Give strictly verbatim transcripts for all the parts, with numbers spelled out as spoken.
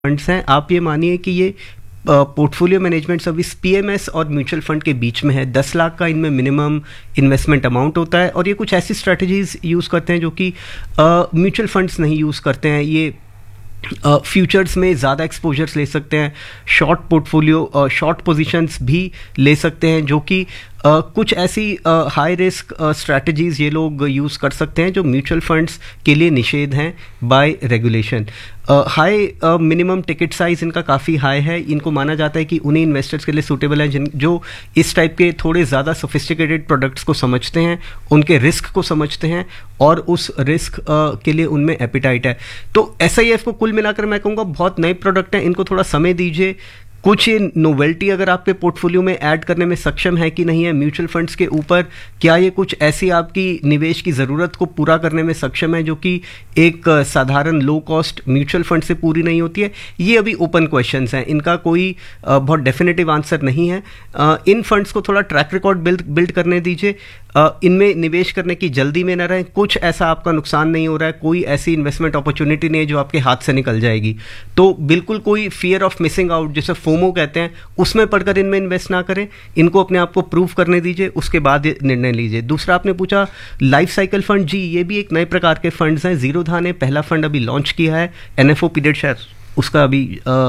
Funds हैं, आप ये मानिए कि ये पोर्टफोलियो मैनेजमेंट सर्विस पीएमएस और म्यूचुअल फंड के बीच में है। दस लाख का इनमें मिनिमम इन्वेस्टमेंट अमाउंट होता है और ये कुछ ऐसी स्ट्रेटजीज यूज़ करते हैं जो कि म्यूचुअल फंड्स नहीं यूज़ करते हैं। ये फ्यूचर्स uh, में ज़्यादा एक्सपोजर्स ले सकते हैं, शॉर्ट पोर्टफोलियो शॉर्ट पोजीशंस भी ले सकते हैं, जो कि uh, कुछ ऐसी हाई रिस्क स्ट्रैटेजीज़ ये लोग यूज़ कर सकते हैं जो म्यूचुअल फंड्स के लिए निषेध हैं bye regulation. High minimum ticket size इनका काफ़ी हाई है। इनको माना जाता है कि उन्हीं इन्वेस्टर्स के लिए सूटेबल है जिन जो इस टाइप के थोड़े ज़्यादा सोफिस्टिकेटेड प्रोडक्ट्स को समझते हैं, उनके रिस्क को समझते हैं और उस रिस्क uh, के लिए उनमें एपिटाइट है। तो एस आई एफ को कुल मिलाकर मैं कहूँगा बहुत नए प्रोडक्ट हैं, इनको थोड़ा समय दीजिए। कुछ ये नोवेल्टी अगर आपके पोर्टफोलियो में ऐड करने में सक्षम है कि नहीं है म्यूचुअल फंड्स के ऊपर, क्या ये कुछ ऐसी आपकी निवेश की ज़रूरत को पूरा करने में सक्षम है जो कि एक साधारण लो कॉस्ट म्यूचुअल फंड से पूरी नहीं होती है, ये अभी ओपन क्वेश्चंस हैं। इनका कोई बहुत डेफिनेटिव आंसर नहीं है। इन फंड्स को थोड़ा ट्रैक रिकॉर्ड बिल्ड बिल्ड करने दीजिए। इनमें निवेश करने की जल्दी में न रहें। कुछ ऐसा आपका नुकसान नहीं हो रहा है, कोई ऐसी इन्वेस्टमेंट अपॉर्चुनिटी नहीं है जो आपके हाथ से निकल जाएगी। तो बिल्कुल कोई फियर ऑफ मिसिंग आउट, जैसे फोमो कहते हैं, उसमें पढ़कर इनमें इन्वेस्ट ना करें। इनको अपने आप को प्रूव करने दीजिए, उसके बाद निर्णय लीजिए। दूसरा आपने पूछा लाइफ साइकिल फंड, जी ये भी एक नए प्रकार के फंड्स हैं। जीरो धान ने पहला फंड अभी लॉन्च किया है, एनएफओ पीरियड शेयर उसका अभी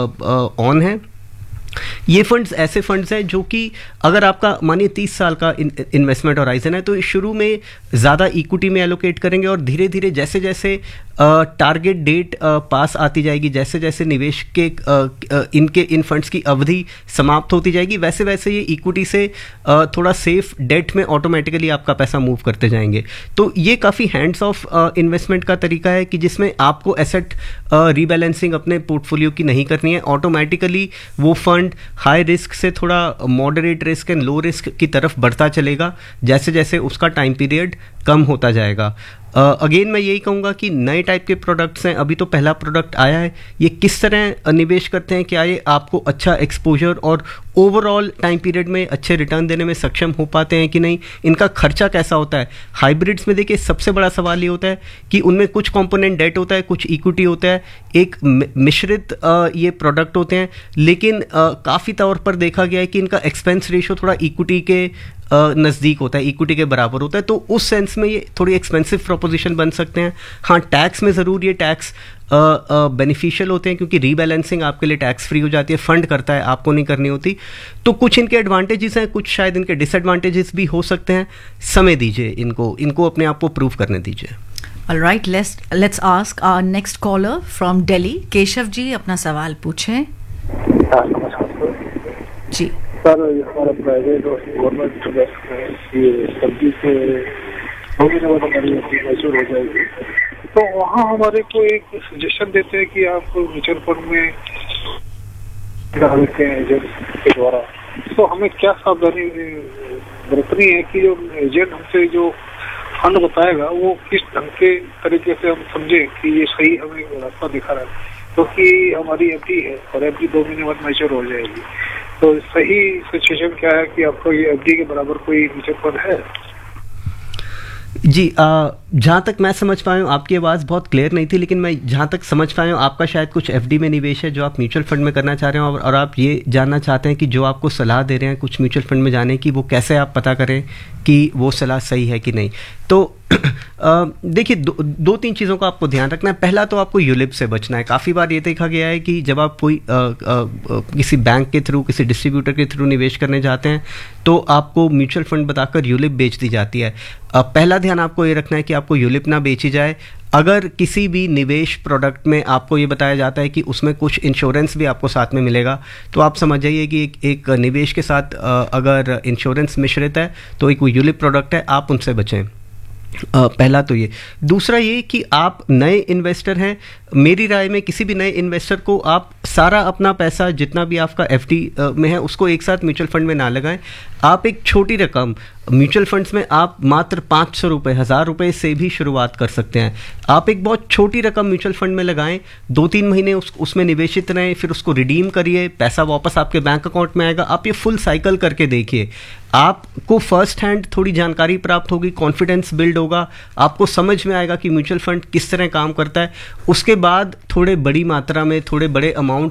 ऑन है। ये फंड्स ऐसे फंड्स हैं जो कि अगर आपका मानिए तीस साल का इन्वेस्टमेंट होराइजन है तो शुरू में ज़्यादा इक्विटी में एलोकेट करेंगे और धीरे धीरे जैसे जैसे टारगेट डेट पास आती जाएगी, जैसे जैसे निवेश के आ, आ, इनके इन फंड्स की अवधि समाप्त होती जाएगी, वैसे वैसे ये इक्विटी से आ, थोड़ा सेफ डेट में ऑटोमेटिकली आपका पैसा मूव करते जाएंगे। तो ये काफ़ी हैंड्स ऑफ इन्वेस्टमेंट का तरीका है कि जिसमें आपको एसेट रीबैलेंसिंग अपने पोर्टफोलियो की नहीं करनी है। ऑटोमेटिकली वो फंड हाई रिस्क से थोड़ा moderate risk and low risk की तरफ बढ़ता चलेगा जैसे जैसे उसका टाइम पीरियड कम होता जाएगा। अगेन uh, मैं यही कहूँगा कि नए टाइप के प्रोडक्ट्स हैं, अभी तो पहला प्रोडक्ट आया है। ये किस तरह निवेश करते हैं, क्या ये आपको अच्छा एक्सपोजर और ओवरऑल टाइम पीरियड में अच्छे रिटर्न देने में सक्षम हो पाते हैं कि नहीं, इनका खर्चा कैसा होता है। हाइब्रिड्स में देखिए सबसे बड़ा सवाल ये होता है कि उनमें कुछ कंपोनेंट डेट होता है, कुछ इक्विटी होता है, एक मिश्रित ये प्रोडक्ट होते हैं, लेकिन काफ़ी तौर पर देखा गया है कि इनका एक्सपेंस रेशियो थोड़ा इक्विटी के नज़दीक होता है, इक्विटी के बराबर होता है। तो उस सेंस में ये थोड़ी एक्सपेंसिव प्रोपोजिशन बन सकते हैं। हाँ, टैक्स में ज़रूर ये टैक्स बेनिफिशियल होते हैं क्योंकि रीबैलेंसिंग आपके लिए टैक्स फ्री हो जाती है, फंड करता है, आपको नहीं करनी होती। तो कुछ इनके एडवांटेजेस हैं, कुछ शायद इनके डिसएडवांटेजेस भी हो सकते हैं। समय दीजिए इनको, इनको अपने आप को प्रूव करने दीजिए। All right, let's let's ask our next caller from Delhi. Keshav ji अपना सवाल पूछें। जी सर, हमारा प्राइवेट और गवर्नमेंट ये सब्जी से होगी ना, मतलब हमारी मैच्योर हो जाएगी, तो वहाँ हमारे को एक सजेशन देते हैं कि आप म्यूचुअल फंड में डालते हैं एजेंट के द्वारा। तो हमें क्या सावधानी बरतनी है कि जो एजेंट हमसे जो फंड बताएगा वो किस ढंग के तरीके से हम समझें कि ये सही हमें रास्ता दिखा रहा है, क्योंकि तो हमारी एफडी है और एफडी दो महीने बाद मैच्योर हो जाएगी। तो सही सिचुएशन क्या है कि आपको ये एफडी के बराबर कोई म्यूचुअल फंड है? जी, जहाँ तक मैं समझ पाया हूँ, आपकी आवाज़ बहुत क्लियर नहीं थी, लेकिन मैं जहाँ तक समझ पाया हूँ आपका शायद कुछ एफडी में निवेश है जो आप म्यूचुअल फंड में करना चाह रहे हैं और, और आप ये जानना चाहते हैं कि जो आपको सलाह दे रहे हैं कुछ म्यूचुअल फंड में जाने की, वो कैसे आप पता करें कि वो सलाह सही है कि नहीं। तो देखिए, दो, दो तीन चीज़ों का आपको ध्यान रखना है। पहला तो आपको यूलिप से बचना है। काफ़ी बार ये देखा गया है कि जब आप कोई आ, आ, आ, किसी बैंक के थ्रू, किसी डिस्ट्रीब्यूटर के थ्रू निवेश करने जाते हैं तो आपको म्यूचुअल फंड बताकर यूलिप बेच दी जाती है। आ, पहला ध्यान आपको ये रखना है कि आपको यूलिप ना बेची जाए। अगर किसी भी निवेश प्रोडक्ट में आपको ये बताया जाता है कि उसमें कुछ इंश्योरेंस भी आपको साथ में मिलेगा, तो आप समझ जाइए कि एक, एक निवेश के साथ अगर इंश्योरेंस मिश्रित है तो एक वो यूलिप प्रोडक्ट है, आप उनसे बचें। Uh, पहला तो ये। दूसरा ये कि आप नए इन्वेस्टर हैं, मेरी राय में किसी भी नए इन्वेस्टर को आप सारा अपना पैसा जितना भी आपका एफडी uh, में है उसको एक साथ म्यूचुअल फंड में ना लगाएं। आप एक छोटी रकम म्यूचुअल फंड्स में आप मात्र पाँच सौ रुपये हज़ार रुपये से भी शुरुआत कर सकते हैं। आप एक बहुत छोटी रकम म्यूचुअल फंड में लगाएं, दो तीन महीने उस उसमें निवेशित रहें, फिर उसको रिडीम करिए, पैसा वापस आपके बैंक अकाउंट में आएगा। आप ये फुल साइकिल करके देखिए, आपको फर्स्ट हैंड थोड़ी जानकारी प्राप्त होगी, कॉन्फिडेंस बिल्ड होगा, आपको समझ में आएगा कि म्यूचुअल फंड किस तरह काम करता है। उसके बाद थोड़े बड़ी मात्रा में, थोड़े बड़े अमाउंट